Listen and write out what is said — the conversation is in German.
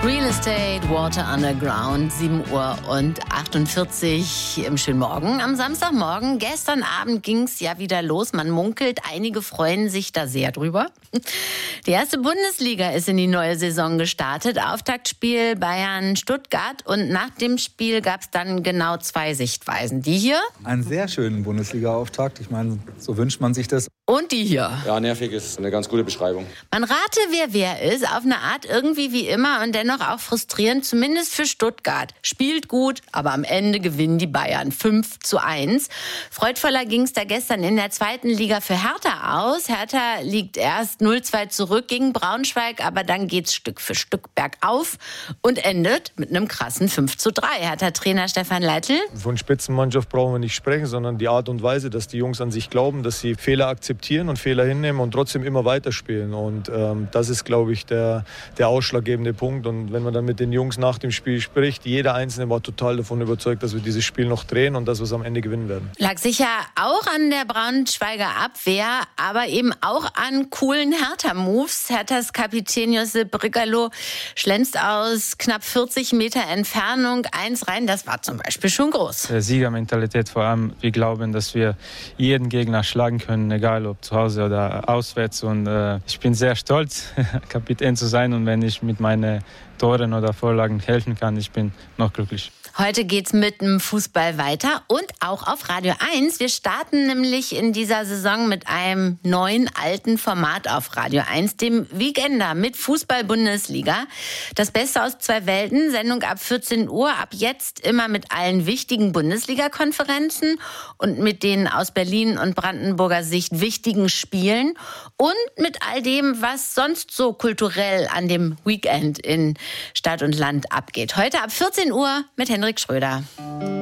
Real Estate, Water Underground, 7:48 Uhr im schönen Morgen. Am Samstagmorgen, gestern Abend ging es ja wieder los. Man munkelt, einige freuen sich da sehr drüber. Die erste Bundesliga ist in die neue Saison gestartet. Auftaktspiel Bayern-Stuttgart. Und nach dem Spiel gab es dann genau 2 Sichtweisen. Die hier. Einen sehr schönen Bundesliga-Auftakt. Ich meine, so wünscht man sich das. Und die hier. Ja, nervig ist eine ganz gute Beschreibung. Man rate, wer ist. Auf eine Art irgendwie wie immer und dennoch auch frustrierend, zumindest für Stuttgart. Spielt gut, aber am Ende gewinnen die Bayern 5:1. Freudvoller ging es da gestern in der 2. Liga für Hertha aus. Hertha liegt erst 0:2 zurück gegen Braunschweig, aber dann geht's Stück für Stück bergauf und endet mit einem krassen 5:3. Hertha-Trainer Stefan Leitl. Von Spitzenmannschaft brauchen wir nicht sprechen, sondern die Art und Weise, dass die Jungs an sich glauben, dass sie Fehler akzeptieren und Fehler hinnehmen und trotzdem immer weiterspielen. Und das ist, glaube ich, der ausschlaggebende Punkt. Und wenn man dann mit den Jungs nach dem Spiel spricht, jeder Einzelne war total davon überzeugt, dass wir dieses Spiel noch drehen und dass wir es am Ende gewinnen werden. Lag sicher auch an der Braunschweiger Abwehr, aber eben auch an coolen Hertha-Moves. Herthas Kapitän Josip Brygallo schlänzt aus knapp 40 Meter Entfernung 1 rein. Das war zum Beispiel schon groß. Siegermentalität vor allem. Wir glauben, dass wir jeden Gegner schlagen können, egal ob zu Hause oder auswärts. Und ich bin sehr stolz, Kapitän zu sein. Und wenn ich mit meinen Toren oder Vorlagen helfen kann, ich bin noch glücklich. Heute geht's mit dem Fußball weiter und auch auf Radio 1. Wir starten nämlich in dieser Saison mit einem neuen, alten Format auf Radio 1, dem Weekender mit Fußball-Bundesliga. Das Beste aus 2 Welten, Sendung ab 14 Uhr, ab jetzt immer mit allen wichtigen Bundesliga-Konferenzen und mit den aus Berlin und Brandenburger Sicht wichtigen Spielen und mit all dem, was sonst so kulturell an dem Weekend in Stadt und Land abgeht. Heute ab 14 Uhr mit Henrik Schröder.